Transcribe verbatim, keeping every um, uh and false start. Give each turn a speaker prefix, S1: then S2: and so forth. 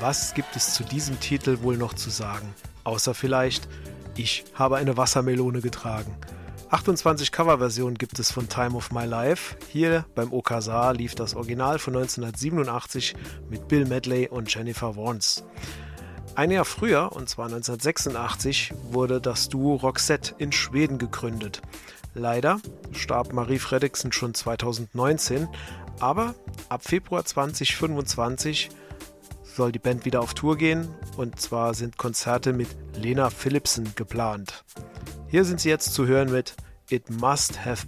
S1: was gibt es zu diesem Titel wohl noch zu sagen? Außer vielleicht, ich habe eine Wassermelone getragen. achtundzwanzig Coverversionen gibt es von Time of My Life. Hier beim O K S A lief das Original von neunzehnhundertsiebenundachtzig mit Bill Medley und Jennifer Warnes. Ein Jahr früher, und zwar neunzehnhundertsechsundachtzig, wurde das Duo Roxette in Schweden gegründet. Leider starb Marie Fredriksson schon zweitausendneunzehn, aber ab Februar zweitausendfünfundzwanzig soll die Band wieder auf Tour gehen, und zwar sind Konzerte mit Lena Philipson geplant. Hier sind sie jetzt zu hören mit It Must Have